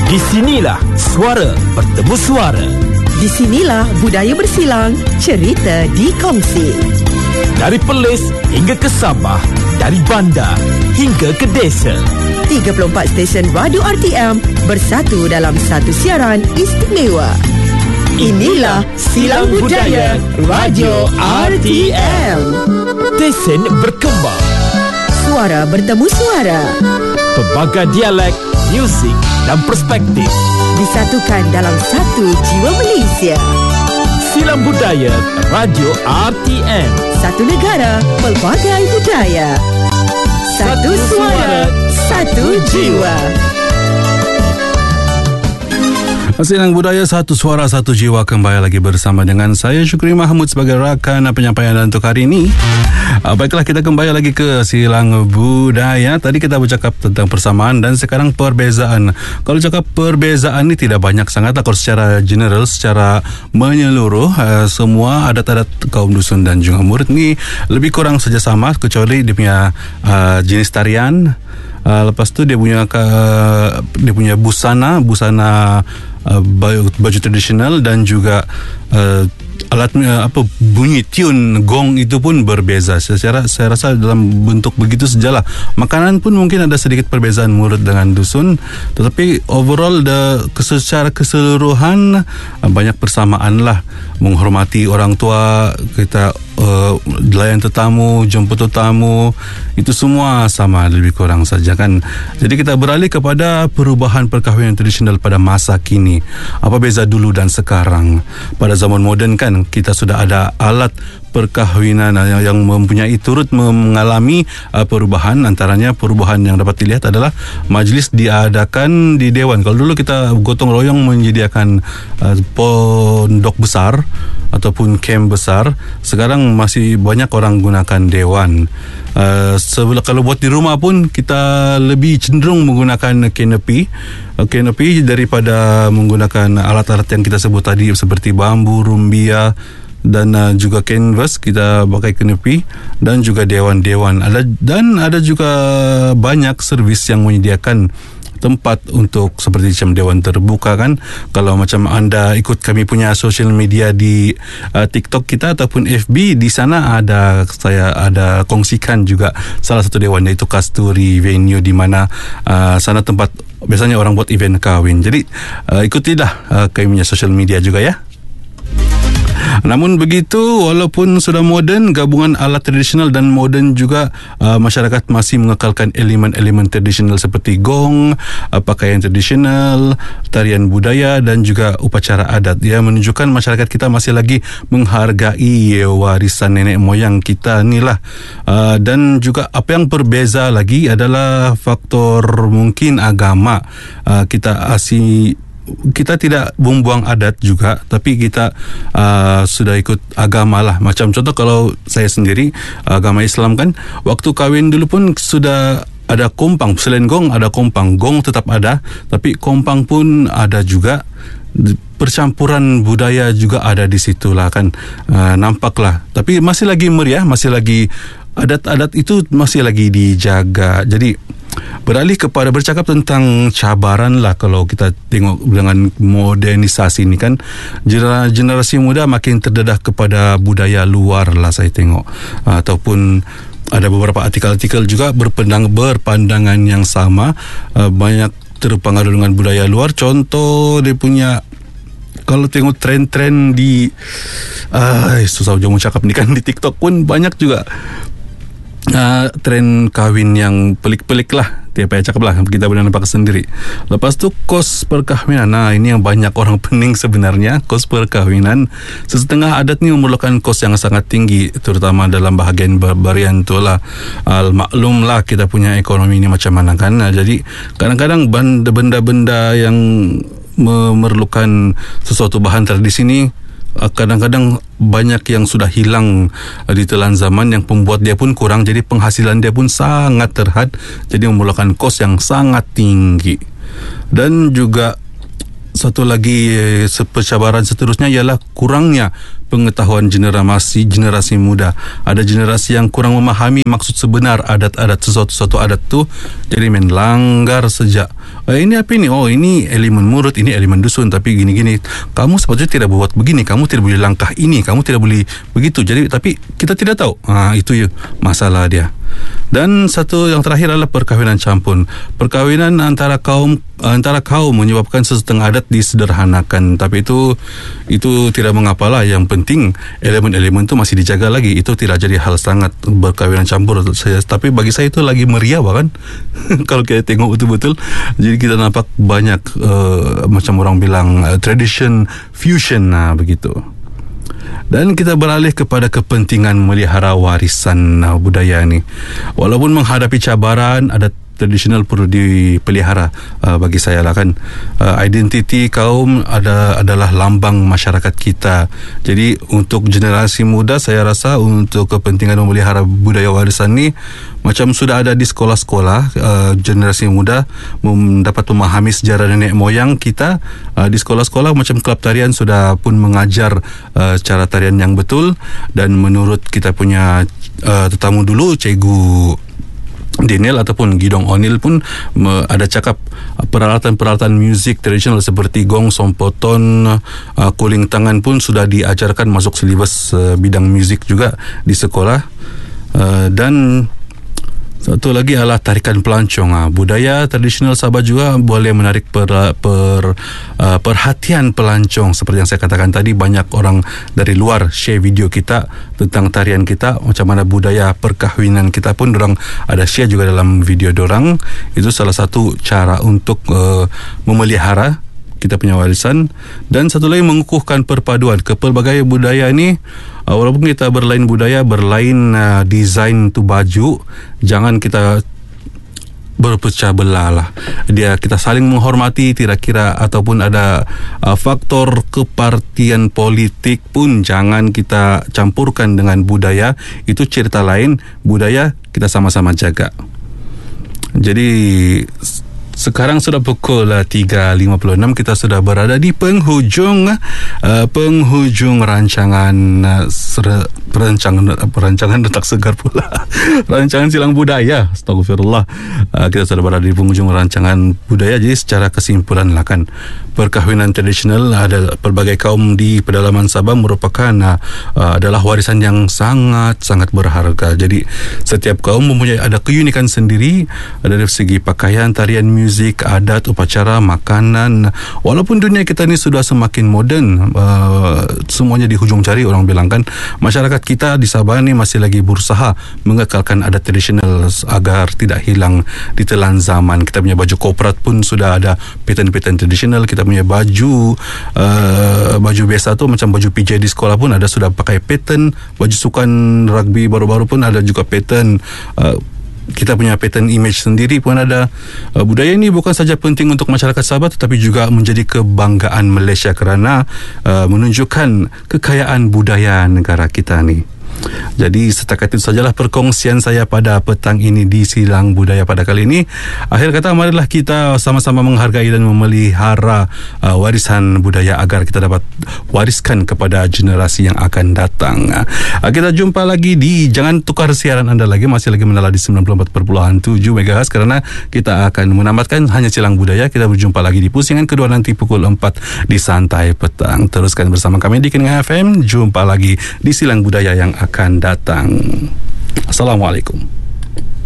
Di sinilah suara bertemu suara. Di sinilah budaya bersilang, cerita dikongsi. Dari Perlis hingga ke Sabah, dari bandar hingga ke desa. 34 stesen radio RTM bersatu dalam satu siaran istimewa. Inilah Silang Budaya Radio RTM. Stesen berkembang. Suara bertemu suara. Pelbagai dialek, muzik dan perspektif Disatukan dalam satu jiwa Malaysia. Silang Budaya Radio RTM. Satu negara, pelbagai budaya. Satu suara, satu jiwa. Silang Budaya, satu suara, satu jiwa, kembali lagi bersama dengan saya Syukri Mahmud sebagai rakan penyampaian untuk hari ini. Baiklah, kita kembali lagi ke Silang Budaya. Tadi kita bercakap tentang persamaan dan sekarang perbezaan. Kalau cakap perbezaan ni tidak banyak sangat. Kalau secara general, secara menyeluruh, semua adat-adat kaum dusun dan juga murid ni lebih kurang saja sama, kecuali dia punya jenis tarian. Lepas tu dia punya busana baju tradisional dan juga alat bunyi tune gong itu pun berbeza. Saya rasa dalam bentuk begitu sajalah. Makanan pun mungkin ada sedikit perbezaan murid dengan dusun, tetapi overall secara keseluruhan banyak persamaan lah. Menghormati orang tua, kita layan tetamu, jemput tetamu, itu semua sama lebih kurang saja kan. Jadi kita beralih kepada perubahan perkahwinan tradisional pada masa kini. Apa beza dulu dan sekarang? Pada zaman moden kan kita sudah ada alat perkahwinan yang mempunyai turut mengalami perubahan. Antaranya perubahan yang dapat dilihat adalah majlis diadakan di dewan. Kalau dulu kita gotong royong menyediakan pondok besar ataupun camp besar, sekarang masih banyak orang gunakan dewan. Kalau buat di rumah pun kita lebih cenderung menggunakan canopy daripada menggunakan alat-alat yang kita sebut tadi seperti bambu, rumbia dan juga canvas. Kita pakai canopy dan juga dewan-dewan. Ada juga banyak servis yang menyediakan tempat untuk seperti macam dewan terbuka kan. Kalau macam anda ikut kami punya social media di TikTok kita ataupun FB, di sana saya ada kongsikan juga salah satu dewan, iaitu Kasturi Venue, di mana sana tempat biasanya orang buat event kahwin. Jadi ikutilah kami punya social media juga ya. Namun begitu, walaupun sudah moden, gabungan alat tradisional dan moden juga, masyarakat masih mengekalkan elemen-elemen tradisional seperti gong, pakaian tradisional, tarian budaya dan juga upacara adat. Ia menunjukkan masyarakat kita masih lagi menghargai warisan nenek moyang kita ni lah. Dan juga apa yang berbeza lagi adalah faktor mungkin agama. Kita tidak membuang adat juga, tapi kita sudah ikut agama lah. Macam contoh, kalau saya sendiri agama Islam kan, waktu kahwin dulu pun sudah ada kompang. Selain gong, ada kompang. Gong tetap ada, tapi kompang pun ada juga. Percampuran budaya juga ada di situ lah kan. Nampaklah, tapi masih lagi meriah, masih lagi adat-adat itu masih lagi dijaga. Jadi beralih kepada bercakap tentang cabaran lah. Kalau kita tengok dengan modernisasi ni kan, generasi muda makin terdedah kepada budaya luar lah saya tengok. Ataupun ada beberapa artikel-artikel juga berpandangan yang sama, banyak terpengaruh dengan budaya luar. Contoh dia punya, kalau tengok tren-tren di susah jauh cakap ni kan, di TikTok pun banyak juga tren kahwin yang pelik-pelik lah. Tidak payah cakap lah, kita boleh nampak sendiri. Lepas tu kos perkahwinan. Ini yang banyak orang pening sebenarnya, kos perkahwinan. Setengah adat ni memerlukan kos yang sangat tinggi, terutama dalam bahagian barbarian tu lah. Maklum lah kita punya ekonomi ni macam mana kan. Jadi kadang-kadang benda-benda yang memerlukan sesuatu bahan tradisi ni kadang-kadang banyak yang sudah hilang di telan zaman, yang pembuat dia pun kurang, jadi penghasilan dia pun sangat terhad, jadi memerlukan kos yang sangat tinggi. Dan juga satu lagi pencabaran seterusnya ialah kurangnya pengetahuan generasi muda. Ada generasi yang kurang memahami maksud sebenar adat-adat, sesuatu adat tu jadi main langgar sejak ini apa ini? Oh, ini elemen murut, ini elemen dusun, tapi gini-gini. Kamu sepatutnya tidak buat begini, kamu tidak boleh langkah ini, kamu tidak boleh begitu. Jadi tapi kita tidak tahu. Itu ya masalah dia. Dan satu yang terakhir adalah perkahwinan campur. Perkahwinan antara kaum menyebabkan sesetengah adat disederhanakan, tapi itu tidak mengapalah. Yang penting elemen-elemen itu masih dijaga lagi. Itu tidak jadi hal sangat perkahwinan campur. Tapi bagi saya itu lagi meriah bahkan kalau kita tengok betul-betul. Jadi kita nampak banyak macam orang bilang tradition fusion begitu. Dan kita beralih kepada kepentingan melihara warisan budaya ni. Walaupun menghadapi cabaran, adat tradisional perlu dipelihara bagi saya lah kan. Identiti kaum adalah lambang masyarakat kita. Jadi untuk generasi muda, saya rasa untuk kepentingan memelihara budaya warisan ni macam sudah ada di sekolah-sekolah, generasi muda dapat memahami sejarah nenek moyang kita. Di sekolah-sekolah macam kelab tarian sudah pun mengajar cara tarian yang betul. Dan menurut kita punya tetamu dulu, Cikgu Daniel ataupun Gidong O'Neil pun ada cakap peralatan-peralatan muzik tradisional seperti gong, sompoton, kuling tangan pun sudah diajarkan masuk silibus bidang muzik juga di sekolah. Dan satu lagi adalah tarikan pelancong. Budaya tradisional Sabah juga boleh menarik perhatian pelancong. Seperti yang saya katakan tadi, banyak orang dari luar share video kita tentang tarian kita, macam mana budaya perkahwinan kita pun dorang ada share juga dalam video dorang. Itu salah satu cara untuk memelihara kita punya warisan. Dan satu lagi, mengukuhkan perpaduan pelbagai budaya ni. Walaupun kita berlain budaya, berlain design tu baju, jangan kita berpecah belah lah. Kita saling menghormati, tidak kira ataupun ada faktor kepartian politik pun jangan kita campurkan dengan budaya. Itu cerita lain. Budaya kita sama-sama jaga. Jadi sekarang sudah pukul 3.56, kita sudah berada di penghujung rancangan detak segar pula. Rancangan Silang Budaya. Astagfirullah. Kita sudah berada di penghujung rancangan budaya. Jadi secara kesimpulan lah kan, perkahwinan tradisional ada pelbagai kaum di pedalaman Sabah merupakan adalah warisan yang sangat-sangat berharga. Jadi setiap kaum mempunyai ada keunikan sendiri dari segi pakaian, tarian, muzik, adat, upacara, makanan. Walaupun dunia kita ni sudah semakin moden, semuanya di hujung jari orang bilang kan, masyarakat kita di Sabah ni masih lagi berusaha mengekalkan adat tradisional agar tidak hilang ditelan zaman. Kita punya baju korporat pun sudah ada pattern-pattern tradisional. Kita punya baju biasa tu macam baju PJ di sekolah pun ada sudah pakai pattern. Baju sukan rugby baru-baru pun ada juga pattern. Kita punya pattern image sendiri pun ada. Budaya ini bukan saja penting untuk masyarakat Sabah, tetapi juga menjadi kebanggaan Malaysia kerana menunjukkan kekayaan budaya negara kita ni. Jadi setakat itu sajalah perkongsian saya pada petang ini di Silang Budaya pada kali ini. Akhir kata, marilah kita sama-sama menghargai dan memelihara warisan budaya agar kita dapat wariskan kepada generasi yang akan datang. Kita jumpa lagi jangan tukar siaran anda lagi, masih lagi menala di 94.7 MHz kerana kita akan menamatkan hanya Silang Budaya. Kita berjumpa lagi di pusingan kedua nanti pukul 4 di Santai Petang. Teruskan bersama kami di Keningan FM. Jumpa lagi di Silang Budaya yang akan datang. Assalamualaikum.